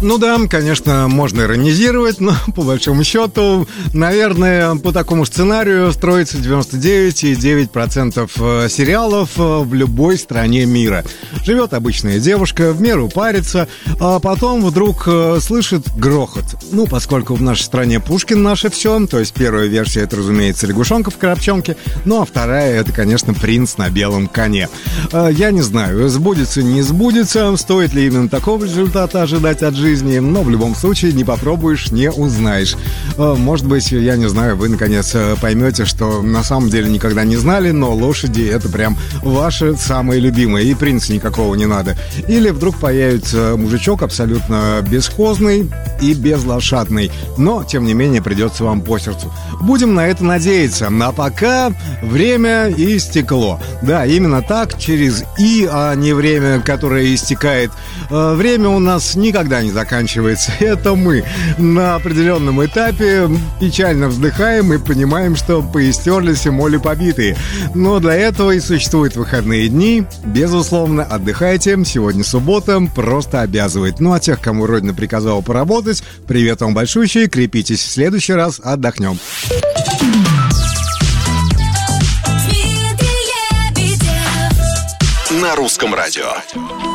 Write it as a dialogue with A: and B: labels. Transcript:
A: Ну да, конечно, можно иронизировать, но по большому счету, наверное, по такому сценарию строится 99,9% сериалов в любой стране мира. Живет обычная девушка, в меру парится, а потом вдруг слышит грохот. Ну, поскольку в нашей стране Пушкин наше все, то есть первая версия — это, разумеется, лягушонка в коробчонке, ну а вторая — это, конечно, принц на белом коне. Я не знаю, сбудется, не сбудется, стоит ли именно такого результата ожидать от жизни, но в любом случае не попробуешь, не узнаешь. Может быть, я не знаю, вы наконец поймете, что на самом деле никогда не знали, но лошади — это прям ваши самые любимые, и принца никакого не надо. Или вдруг появится мужичок абсолютно бесхозный и безлошадный, но тем не менее придется вам по сердцу. Будем на это надеяться. А пока время истекло. Да, именно так, через «и», а не время, которое истекает. Время у нас никогда не заканчивается. Это мы на определенном этапе печально вздыхаем и понимаем, что поистерлись и моли побитые. Но для этого и существуют выходные дни. Безусловно, отдыхайте. Сегодня суббота, просто обязывает. Ну а тех, кому Родина приказала поработать, привет вам большущий, крепитесь, в следующий раз отдохнем.
B: На русском радио.